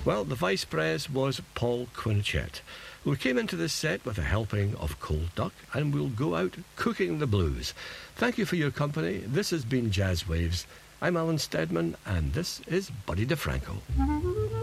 Well, the vice pres was Paul Quinchette, who came into this set with a helping of cold duck, and we'll go out cooking the blues. Thank you for your company. This has been Jazz Waves. I'm Alan Steadman, and this is Buddy DeFranco.